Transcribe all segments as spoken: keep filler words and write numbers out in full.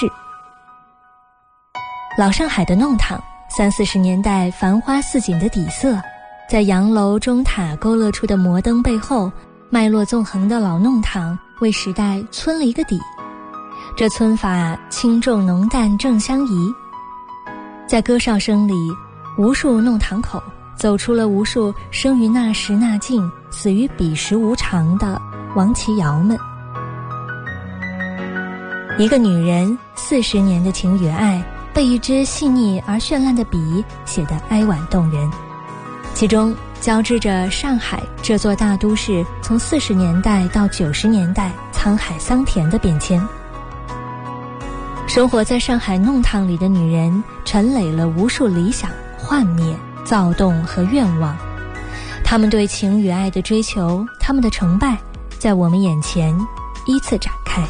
市。老上海的弄堂，三四十年代繁花似锦的底色，在洋楼钟塔勾勒出的摩登背后，脉络纵横的老弄堂为时代村了一个底。这村法轻重浓淡正相宜。在歌哨声里，无数弄堂口走出了无数生于那时那境，死于彼时无常的王琦瑶们。一个女人四十年的情与爱，被一支细腻而绚烂的笔写得哀婉动人，其中交织着上海这座大都市从四十年代到九十年代沧海桑田的变迁。生活在上海弄堂里的女人，陈累了无数理想、幻灭、躁动和愿望。她们对情与爱的追求，她们的成败，在我们眼前依次展开。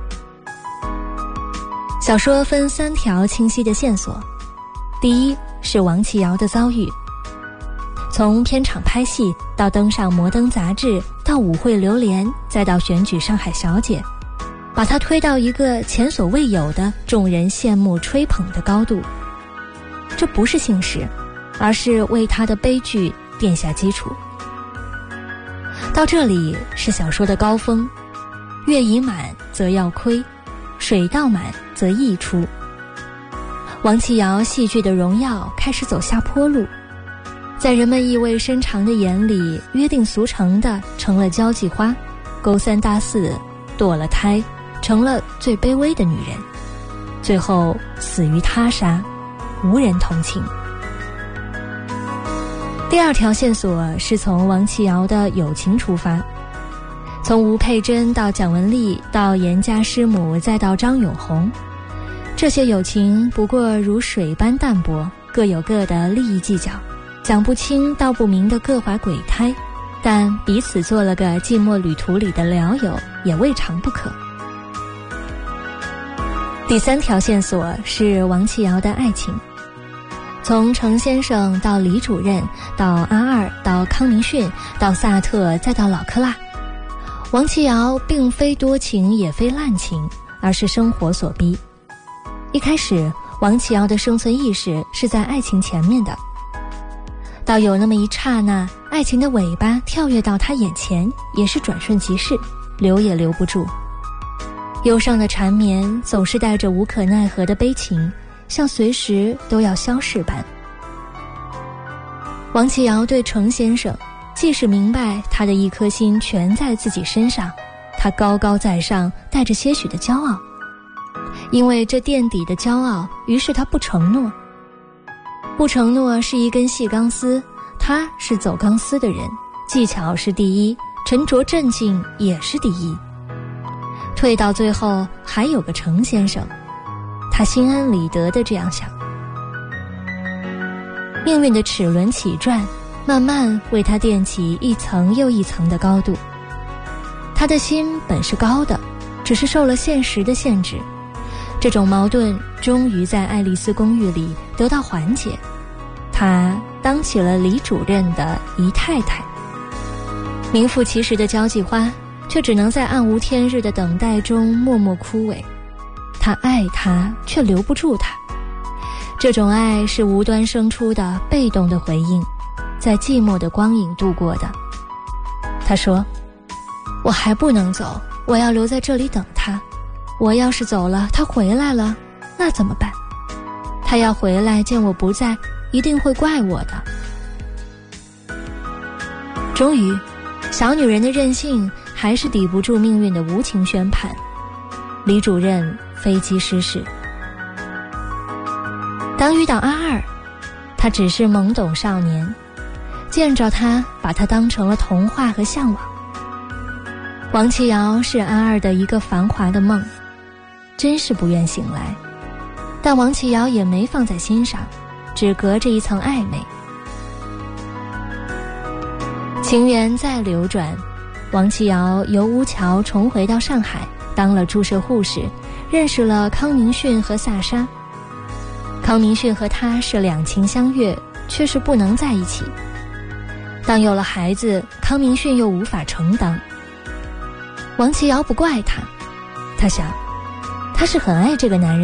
小说分三条清晰的线索。第一是王琦瑶的遭遇，从片场拍戏到登上摩登杂志，到舞会流连，再到选举上海小姐，把她推到一个前所未有的众人羡慕吹捧的高度。这不是幸事，而是为她的悲剧奠下基础。到这里是小说的高峰，月已满则要亏，水到满则溢出。王琦瑶戏剧的荣耀开始走下坡路，在人们意味深长的眼里，约定俗成的成了交际花，勾三搭四，堕了胎，成了最卑微的女人，最后死于他杀，无人同情。第二条线索是从王琦瑶的友情出发，从吴佩珍到蒋雯丽，到严家师母，再到张永红，这些友情不过如水般淡薄，各有各的利益计较，讲不清道不明的各怀鬼胎，但彼此做了个寂寞旅途里的聊友，也未尝不可。第三条线索是王琦瑶的爱情，从程先生到李主任，到阿二，到康明逊，到萨特，再到老克拉，王琦瑶并非多情也非滥情，而是生活所逼。一开始王琦瑶的生存意识是在爱情前面的，到有那么一刹那，爱情的尾巴跳跃到他眼前，也是转瞬即逝，留也留不住。忧伤的缠绵总是带着无可奈何的悲情，像随时都要消逝般。王琦瑶对程先生，既是明白他的一颗心全在自己身上，他高高在上，带着些许的骄傲。因为这垫底的骄傲，于是他不承诺。不承诺是一根细钢丝，他是走钢丝的人，技巧是第一，沉着镇静也是第一。退到最后还有个程先生，他心安理得地这样想。命运的齿轮起转，慢慢为他垫起一层又一层的高度。他的心本是高的，只是受了现实的限制。这种矛盾终于在爱丽丝公寓里得到缓解，他当起了李主任的姨太太。名副其实的交际花，却只能在暗无天日的等待中默默枯萎。他爱他，却留不住他。这种爱是无端生出的被动的回应，在寂寞的光影度过的。他说，我还不能走，我要留在这里等他。我要是走了，他回来了，那怎么办？他要回来见我不在，一定会怪我的。终于，小女人的任性还是抵不住命运的无情宣判。李主任飞机失事。当遇到阿二，他只是懵懂少年，见着他，把他当成了童话和向往。王琦瑶是阿二的一个繁华的梦，真是不愿醒来。但王琦瑶也没放在心上，只隔着一层暧昧。情缘再流转，王琦瑶由乌桥重回到上海，当了注射护士，认识了康明逊和萨莎。康明逊和他是两情相悦，却是不能在一起。当有了孩子，康明逊又无法承担。王琦瑶不怪他，他想，他是很爱这个男人。